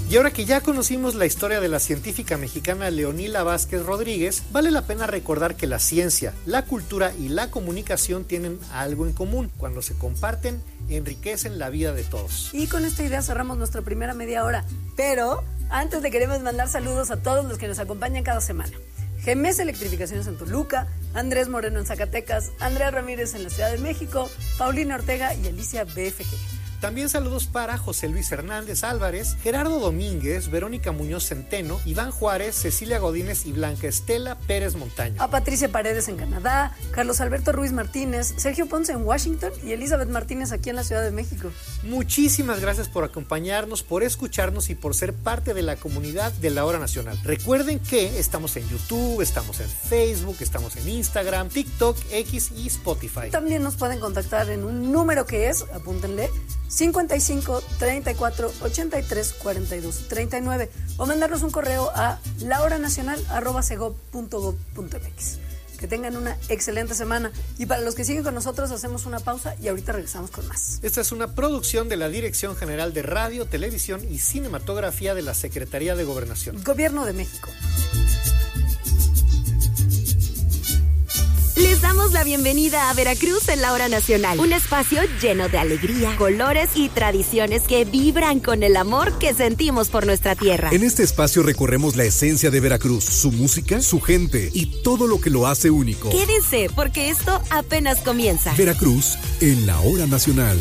Y ahora que ya conocimos la historia de la científica mexicana Leonila Vázquez Rodríguez, vale la pena recordar que la ciencia, la cultura y la comunicación tienen algo en común. Cuando se comparten, enriquecen la vida de todos. Y con esta idea cerramos nuestra primera media hora. Pero antes le queremos mandar saludos a todos los que nos acompañan cada semana. GMS Electrificaciones en Toluca, Andrés Moreno en Zacatecas, Andrea Ramírez en la Ciudad de México, Paulina Ortega y Alicia BFG. También saludos para José Luis Hernández Álvarez, Gerardo Domínguez, Verónica Muñoz Centeno, Iván Juárez, Cecilia Godínez y Blanca Estela Pérez Montaño. A Patricia Paredes en Canadá, Carlos Alberto Ruiz Martínez, Sergio Ponce en Washington y Elizabeth Martínez aquí en la Ciudad de México. Muchísimas gracias por acompañarnos, por escucharnos y por ser parte de la comunidad de La Hora Nacional. Recuerden que estamos en YouTube, estamos en Facebook, estamos en Instagram, TikTok, X y Spotify. También nos pueden contactar en un número que es, apúntenle, 55 34 83 42 39 o mandarnos un correo a lahoranacional@segov.gov.mx. Que tengan una excelente semana y para los que siguen con nosotros hacemos una pausa y ahorita regresamos con más. Esta es una producción de la Dirección General de Radio, Televisión y Cinematografía de la Secretaría de Gobernación. Gobierno de México. Les damos la bienvenida a Veracruz en La Hora Nacional, un espacio lleno de alegría, colores y tradiciones que vibran con el amor que sentimos por nuestra tierra. En este espacio recorremos la esencia de Veracruz, su música, su gente y todo lo que lo hace único. Quédense, porque esto apenas comienza. Veracruz en La Hora Nacional.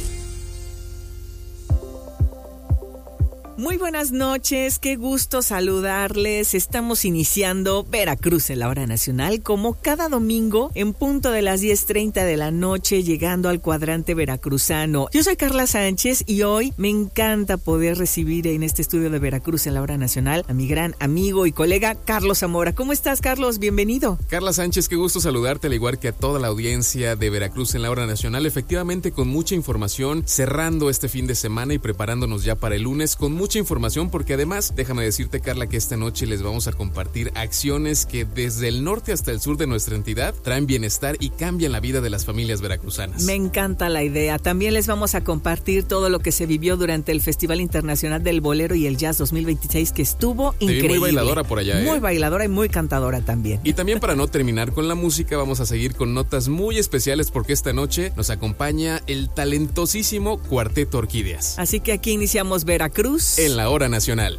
Muy buenas noches, qué gusto saludarles. Estamos iniciando Veracruz en La Hora Nacional como cada domingo en punto de las 10:30 de la noche, llegando al cuadrante veracruzano. Yo soy Carla Sánchez y hoy me encanta poder recibir en este estudio de Veracruz en La Hora Nacional a mi gran amigo y colega Carlos Zamora. ¿Cómo estás, Carlos? Bienvenido. Carla Sánchez, qué gusto saludarte, al igual que a toda la audiencia de Veracruz en La Hora Nacional. Efectivamente, con mucha información, cerrando este fin de semana y preparándonos ya para el lunes con mucha información, porque además, déjame decirte, Carla, que esta noche les vamos a compartir acciones que desde el norte hasta el sur de nuestra entidad traen bienestar y cambian la vida de las familias veracruzanas. Me encanta la idea. También les vamos a compartir todo lo que se vivió durante el Festival Internacional del Bolero y el Jazz 2026, que estuvo increíble. Muy bailadora por allá, Muy bailadora y muy cantadora también. Y también, para no terminar con la música, vamos a seguir con notas muy especiales, porque esta noche nos acompaña el talentosísimo Cuarteto Orquídeas. Así que aquí iniciamos Veracruz en La Hora Nacional.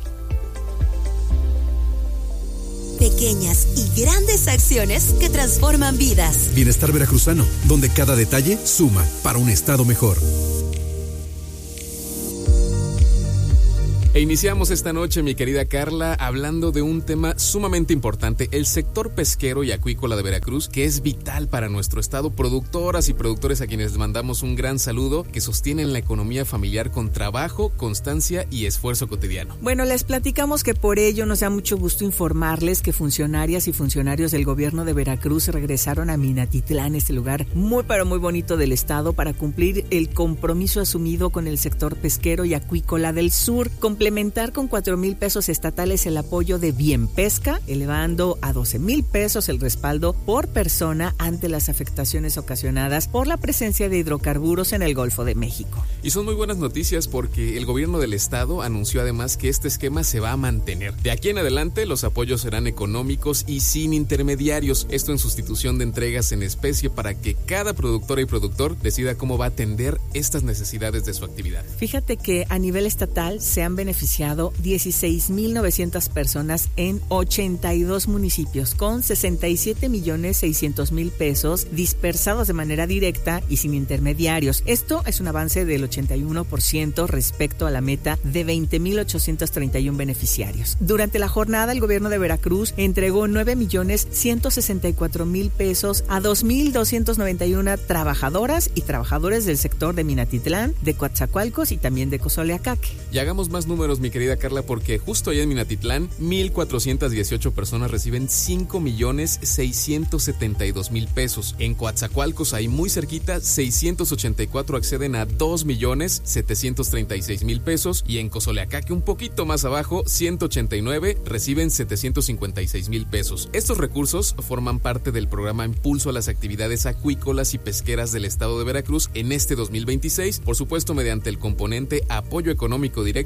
Pequeñas y grandes acciones que transforman vidas. Bienestar veracruzano, donde cada detalle suma para un estado mejor. E iniciamos esta noche, mi querida Carla, hablando de un tema sumamente importante, el sector pesquero y acuícola de Veracruz, que es vital para nuestro estado. Productoras y productores a quienes les mandamos un gran saludo, que sostienen la economía familiar con trabajo, constancia y esfuerzo cotidiano. Bueno, les platicamos que por ello nos da mucho gusto informarles que funcionarias y funcionarios del gobierno de Veracruz regresaron a Minatitlán, este lugar muy pero muy bonito del estado, para cumplir el compromiso asumido con el sector pesquero y acuícola del sur, complementar con 4,000 pesos estatales el apoyo de Bien Pesca, elevando a 12,000 pesos el respaldo por persona ante las afectaciones ocasionadas por la presencia de hidrocarburos en el Golfo de México. Y son muy buenas noticias, porque el gobierno del estado anunció además que este esquema se va a mantener. De aquí en adelante, los apoyos serán económicos y sin intermediarios, esto en sustitución de entregas en especie, para que cada productora y productor decida cómo va a atender estas necesidades de su actividad. Fíjate que a nivel estatal se han beneficiado 16,900 personas en 82 municipios, con 67,600,000 pesos dispersados de manera directa y sin intermediarios. Esto es un avance del 81% respecto a la meta de 20,831 beneficiarios. Durante la jornada, el gobierno de Veracruz entregó 9,164,000 pesos a 2,291 trabajadoras y trabajadores del sector de Minatitlán, de Coatzacoalcos y también de Cozoleacaque. Y hagamos más números, mi querida Carla, porque justo allá en Minatitlán, 1,418 personas reciben 5,672,000 pesos. En Coatzacoalcos, ahí muy cerquita, 684 acceden a 2,736,000 pesos. Y en Cozoleacaque, un poquito más abajo, 189 reciben 756,000 pesos. Estos recursos forman parte del programa Impulso a las Actividades Acuícolas y Pesqueras del estado de Veracruz en este 2026, por supuesto mediante el componente Apoyo Económico Directo para el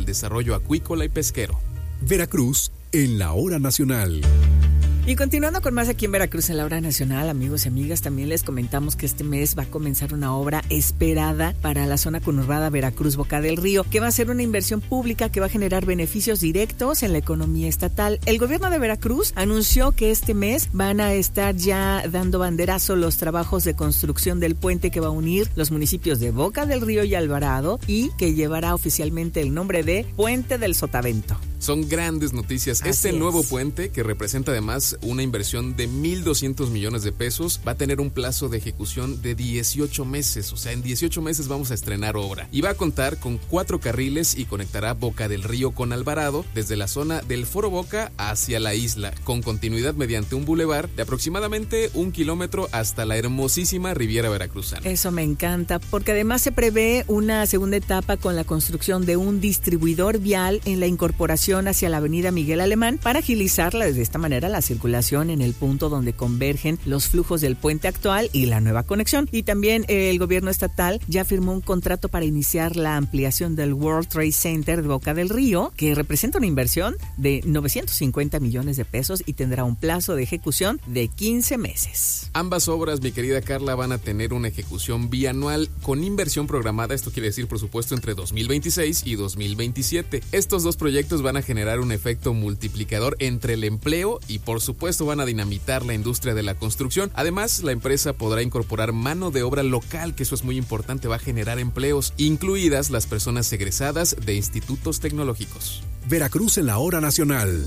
desarrollo acuícola y pesquero. Veracruz en la hora nacional. Y continuando con más aquí en Veracruz en la hora nacional, amigos y amigas, también les comentamos que este mes va a comenzar una obra esperada para la zona conurbada Veracruz-Boca del Río, que va a ser una inversión pública que va a generar beneficios directos en la economía estatal. El gobierno de Veracruz anunció que este mes van a estar ya dando banderazo los trabajos de construcción del puente que va a unir los municipios de Boca del Río y Alvarado y que llevará oficialmente el nombre de Puente del Sotavento. Son grandes noticias. Este nuevo puente, que representa además una inversión de 1,200 millones de pesos, va a tener un plazo de ejecución de 18 meses. O sea, en 18 meses vamos a estrenar obra. Y va a contar con 4 carriles y conectará Boca del Río con Alvarado desde la zona del Foro Boca hacia la isla, con continuidad mediante un bulevar de aproximadamente 1 kilómetro hasta la hermosísima Riviera Veracruzana. Eso me encanta, porque además se prevé una segunda etapa con la construcción de un distribuidor vial en la incorporación hacia la avenida Miguel Alemán para agilizar de esta manera la circulación en el punto donde convergen los flujos del puente actual y la nueva conexión. Y también el gobierno estatal ya firmó un contrato para iniciar la ampliación del World Trade Center de Boca del Río, que representa una inversión de 950 millones de pesos y tendrá un plazo de ejecución de 15 meses. Ambas obras, mi querida Carla, van a tener una ejecución bianual con inversión programada, esto quiere decir, por supuesto, entre 2026 y 2027. Estos dos proyectos van a generar un efecto multiplicador entre el empleo y, por supuesto, van a dinamitar la industria de la construcción. Además, la empresa podrá incorporar mano de obra local, que eso es muy importante, va a generar empleos, incluidas las personas egresadas de institutos tecnológicos. Veracruz en la hora nacional.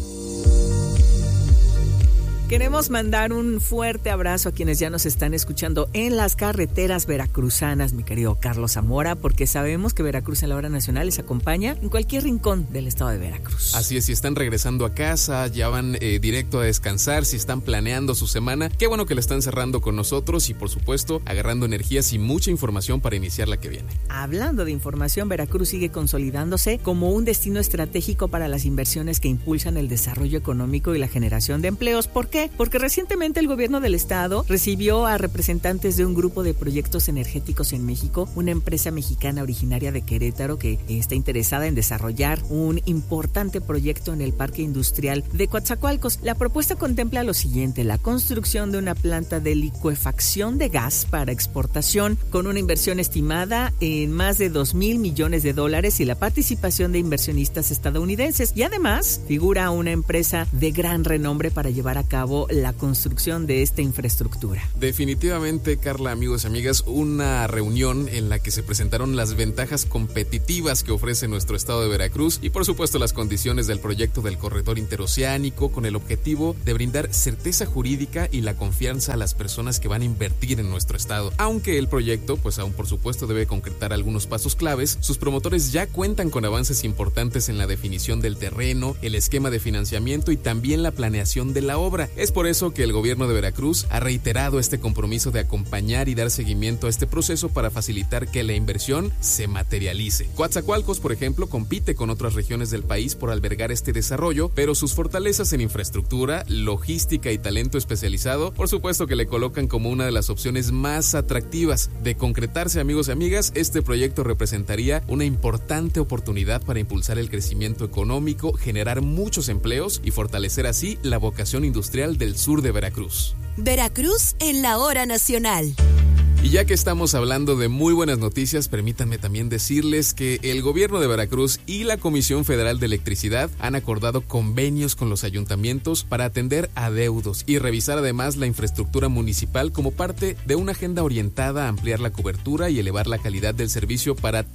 Queremos mandar un fuerte abrazo a quienes ya nos están escuchando en las carreteras veracruzanas, mi querido Carlos Zamora, porque sabemos que Veracruz en la hora nacional les acompaña en cualquier rincón del estado de Veracruz. Así es, si están regresando a casa, ya van directo a descansar, si están planeando su semana, qué bueno que la están cerrando con nosotros y, por supuesto, agarrando energías y mucha información para iniciar la que viene. Hablando de información, Veracruz sigue consolidándose como un destino estratégico para las inversiones que impulsan el desarrollo económico y la generación de empleos. ¿Por qué? Porque recientemente el gobierno del estado recibió a representantes de un grupo de proyectos energéticos en México, una empresa mexicana originaria de Querétaro que está interesada en desarrollar un importante proyecto en el parque industrial de Coatzacoalcos. La propuesta contempla lo siguiente: la construcción de una planta de licuefacción de gas para exportación con una inversión estimada en más de $2,000 millones y la participación de inversionistas estadounidenses. Y además figura una empresa de gran renombre para llevar a cabo la construcción de esta infraestructura. Definitivamente, Carla, amigos y amigas, una reunión en la que se presentaron las ventajas competitivas que ofrece nuestro estado de Veracruz y, por supuesto, las condiciones del proyecto del corredor interoceánico, con el objetivo de brindar certeza jurídica y la confianza a las personas que van a invertir en nuestro estado. Aunque el proyecto, pues aún por supuesto debe concretar algunos pasos claves, sus promotores ya cuentan con avances importantes en la definición del terreno, el esquema de financiamiento y también la planeación de la obra. Es por eso que el gobierno de Veracruz ha reiterado este compromiso de acompañar y dar seguimiento a este proceso para facilitar que la inversión se materialice. Coatzacoalcos, por ejemplo, compite con otras regiones del país por albergar este desarrollo, pero sus fortalezas en infraestructura, logística y talento especializado, por supuesto que le colocan como una de las opciones más atractivas. De concretarse, amigos y amigas, este proyecto representaría una importante oportunidad para impulsar el crecimiento económico, generar muchos empleos y fortalecer así la vocación industrial del sur de Veracruz. Veracruz en la hora nacional. Y ya que estamos hablando de muy buenas noticias, permítanme también decirles que el gobierno de Veracruz y la Comisión Federal de Electricidad han acordado convenios con los ayuntamientos para atender adeudos y revisar además la infraestructura municipal como parte de una agenda orientada a ampliar la cobertura y elevar la calidad del servicio para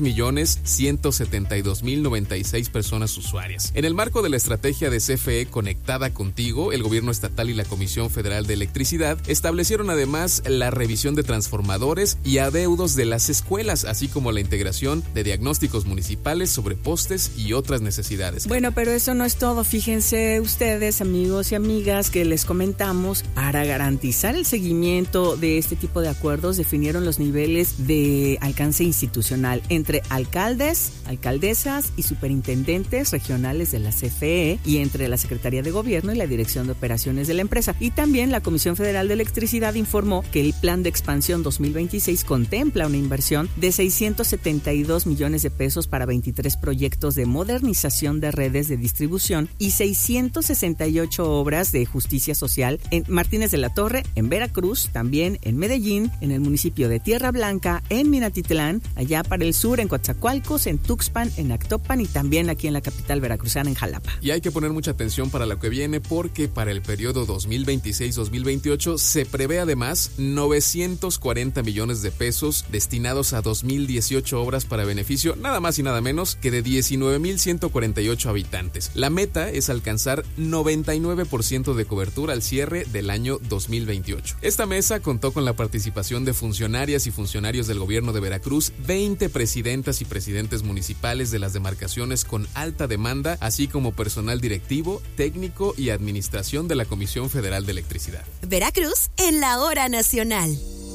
3,172,096 personas usuarias. En el marco de la estrategia de CFE Conectada Contigo, el gobierno estatal y la Comisión Federal de Electricidad establecieron además la revisión de transformadores y adeudos de las escuelas, así como la integración de diagnósticos municipales sobre postes y otras necesidades. Bueno, pero eso no es todo. Fíjense ustedes, amigos y amigas, que les comentamos, para garantizar el seguimiento de este tipo de acuerdos, definieron los niveles de alcance institucional entre alcaldes, alcaldesas y superintendentes regionales de la CFE y entre la Secretaría de Gobierno y la Dirección de Operaciones de la empresa. Y también la Comisión Federal de Electricidad informó que el plan de expansión Expansión 2026 contempla una inversión de 672 millones de pesos para 23 proyectos de modernización de redes de distribución y 668 obras de justicia social en Martínez de la Torre, en Veracruz, también en Medellín, en el municipio de Tierra Blanca, en Minatitlán, allá para el sur, en Coatzacoalcos, en Tuxpan, en Actopan y también aquí en la capital veracruzana, en Jalapa. Y hay que poner mucha atención para lo que viene, porque para el periodo 2026-2028 se prevé además 940 millones de pesos destinados a 2018 obras para beneficio nada más y nada menos que de 19.148 habitantes. La meta es alcanzar 99% de cobertura al cierre del año 2028. Esta mesa contó con la participación de funcionarias y funcionarios del gobierno de Veracruz, 20 presidentas y presidentes municipales de las demarcaciones con alta demanda, así como personal directivo, técnico y administración de la Comisión Federal de Electricidad. Veracruz en la hora nacional.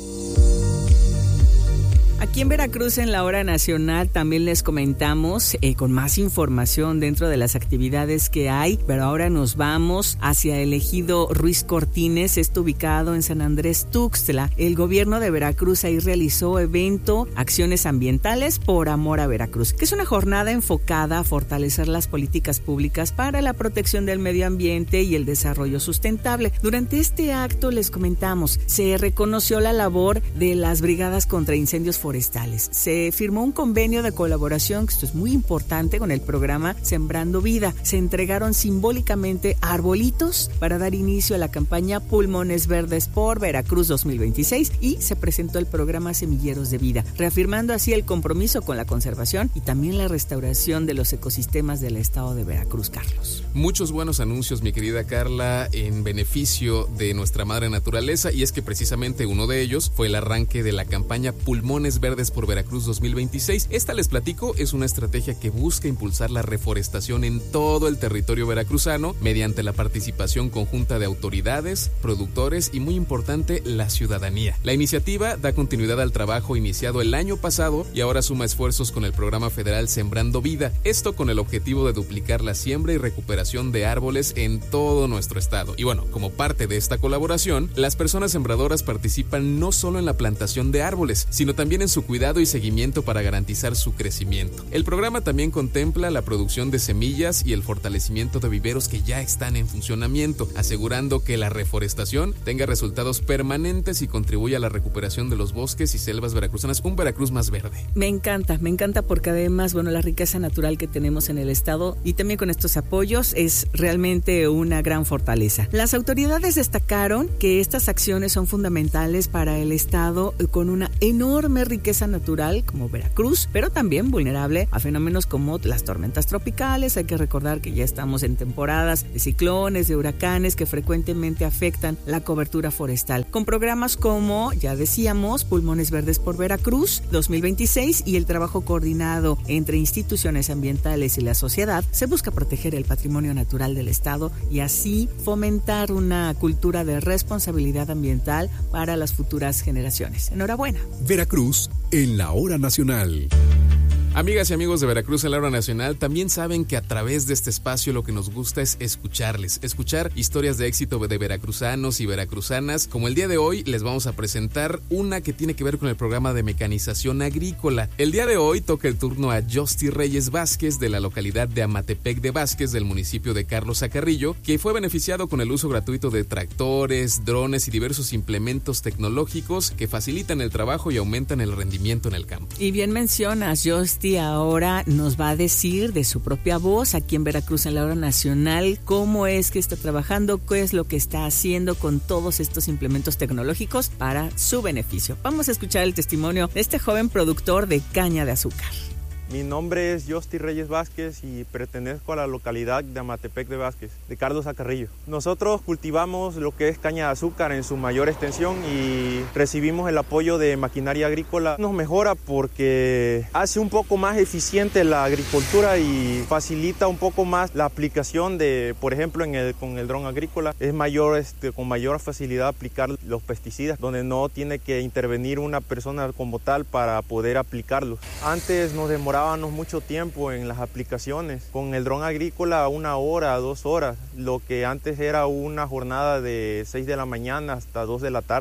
Aquí en Veracruz, en la hora nacional, también les comentamos con más información dentro de las actividades que hay, pero ahora nos vamos hacia el ejido Ruiz Cortines, esto ubicado en San Andrés Tuxtla. El gobierno de Veracruz ahí realizó evento Acciones Ambientales por Amor a Veracruz, que es una jornada enfocada a fortalecer las políticas públicas para la protección del medio ambiente y el desarrollo sustentable. Durante este acto, les comentamos, se reconoció la labor de las brigadas contra incendios forestales. Se firmó un convenio de colaboración, que esto es muy importante, con el programa Sembrando Vida. Se entregaron simbólicamente arbolitos para dar inicio a la campaña Pulmones Verdes por Veracruz 2026 y se presentó el programa Semilleros de Vida, reafirmando así el compromiso con la conservación y también la restauración de los ecosistemas del estado de Veracruz, Carlos. Muchos buenos anuncios, mi querida Carla, en beneficio de nuestra madre naturaleza, y es que precisamente uno de ellos fue el arranque de la campaña Pulmones Verdes por Veracruz 2026. Esta, les platico, es una estrategia que busca impulsar la reforestación en todo el territorio veracruzano mediante la participación conjunta de autoridades, productores y, muy importante, la ciudadanía. La iniciativa da continuidad al trabajo iniciado el año pasado y ahora suma esfuerzos con el programa federal Sembrando Vida, esto con el objetivo de duplicar la siembra y recuperación de árboles en todo nuestro estado. Y bueno, como parte de esta colaboración, las personas sembradoras participan no solo en la plantación de árboles, sino también en su cuidado y seguimiento para garantizar su crecimiento. El programa también contempla la producción de semillas y el fortalecimiento de viveros que ya están en funcionamiento, asegurando que la reforestación tenga resultados permanentes y contribuya a la recuperación de los bosques y selvas veracruzanas, un Veracruz más verde. Me encanta porque además, bueno, la riqueza natural que tenemos en el estado y también con estos apoyos es realmente una gran fortaleza. Las autoridades destacaron que estas acciones son fundamentales para el estado con una enorme riqueza natural como Veracruz, pero también vulnerable a fenómenos como las tormentas tropicales. Hay que recordar que ya estamos en temporadas de ciclones, de huracanes que frecuentemente afectan la cobertura forestal. Con programas como, ya decíamos, Pulmones Verdes por Veracruz 2026 y el trabajo coordinado entre instituciones ambientales y la sociedad, se busca proteger el patrimonio natural del estado y así fomentar una cultura de responsabilidad ambiental para las futuras generaciones. Enhorabuena. Veracruz en la hora nacional. Amigas y amigos de Veracruz en la hora nacional, también saben que a través de este espacio lo que nos gusta es escuchar historias de éxito de veracruzanos y veracruzanas. Como el día de hoy les vamos a presentar una que tiene que ver con el programa de mecanización agrícola. El día de hoy toca el turno a Yosti Reyes Vázquez, de la localidad de Amatepec de Vázquez, del municipio de Carlos Acarrillo, que fue beneficiado con el uso gratuito de tractores, drones y diversos implementos tecnológicos que facilitan el trabajo y aumentan el rendimiento en el campo. Y bien mencionas, Yosti ahora nos va a decir de su propia voz aquí en Veracruz en la hora nacional cómo es que está trabajando, qué es lo que está haciendo con todos estos implementos tecnológicos para su beneficio. Vamos a escuchar el testimonio de este joven productor de caña de azúcar. Mi nombre es Yosti Reyes Vázquez y pertenezco a la localidad de Amatepec de Vázquez, de Carlos Acarrillo. Nosotros cultivamos lo que es caña de azúcar en su mayor extensión y recibimos el apoyo de maquinaria agrícola. Nos mejora porque hace un poco más eficiente la agricultura y facilita un poco más la aplicación de, por ejemplo, con el dron agrícola. Es con mayor facilidad aplicar los pesticidas, donde no tiene que intervenir una persona como tal para poder aplicarlos. Antes nos demorábamos mucho tiempo en las aplicaciones. Con el dron agrícola 1 hora, 2 horas, lo que antes era una jornada de 6 de la mañana hasta 2 de la tarde.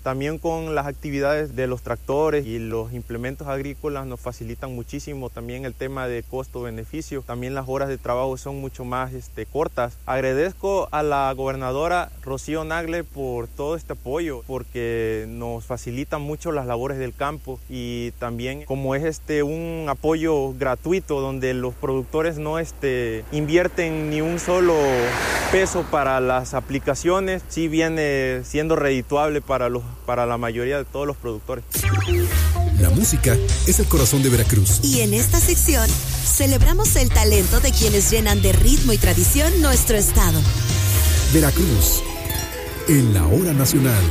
También con las actividades de los tractores y los implementos agrícolas nos facilitan muchísimo también el tema de costo-beneficio. También las horas de trabajo son mucho más cortas. Agradezco a la gobernadora Rocío Nagle por todo este apoyo, porque nos facilita mucho las labores del campo, y también como es un apoyo gratuito donde los productores no invierten ni un solo peso para las aplicaciones, sí viene siendo redituable para la mayoría de todos los productores. La música es el corazón de Veracruz. Y en esta sección celebramos el talento de quienes llenan de ritmo y tradición nuestro estado. Veracruz, en la hora nacional.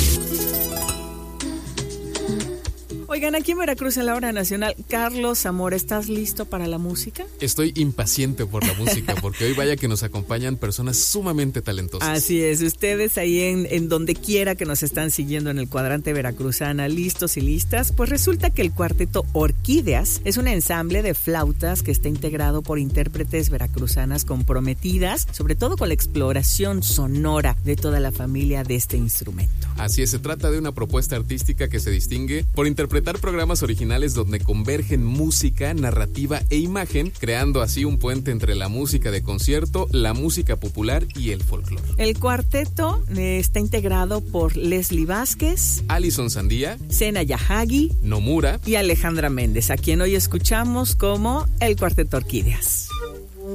Oigan, aquí en Veracruz en la hora nacional, Carlos Zamora, ¿estás listo para la música? Estoy impaciente por la música, porque hoy vaya que nos acompañan personas sumamente talentosas. Así es, ustedes ahí en donde quiera que nos están siguiendo en el cuadrante veracruzana, listos y listas, pues resulta que el cuarteto Orquídeas es un ensamble de flautas que está integrado por intérpretes veracruzanas comprometidas, sobre todo con la exploración sonora de toda la familia de este instrumento. Así es, se trata de una propuesta artística que se distingue por interpretar programas originales donde convergen música, narrativa e imagen, creando así un puente entre la música de concierto, la música popular y el folclore. El cuarteto está integrado por Leslie Vázquez, Alison Sandía, Sena Yahagi, Nomura y Alejandra Méndez, a quien hoy escuchamos como el Cuarteto Orquídeas.